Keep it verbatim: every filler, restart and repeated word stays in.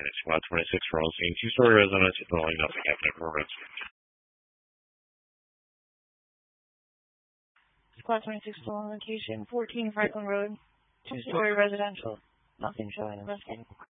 It's Squad twenty-six for all scene. Two-story residence with only nothing happening for rents. Squad twenty-six still on location, fourteen Franklin Road, two-story residential. Nothing showing investing.